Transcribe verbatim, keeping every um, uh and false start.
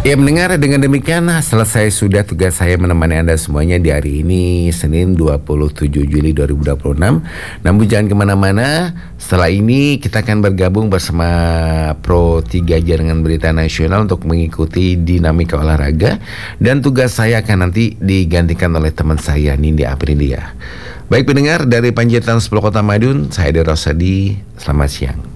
Ya mendengar, dengan demikian selesai sudah tugas saya menemani Anda semuanya di hari ini Senin dua puluh tujuh Juli dua ribu dua puluh enam. Namun jangan kemana-mana, setelah ini kita akan bergabung bersama Pro tiga Jaringan Berita Nasional untuk mengikuti dinamika olahraga. Dan tugas saya akan nanti digantikan oleh teman saya Nindya Aprilia. Baik pendengar, dari Panjaitan sepuluh Kota Madiun, saya Edi Rosadi, selamat siang.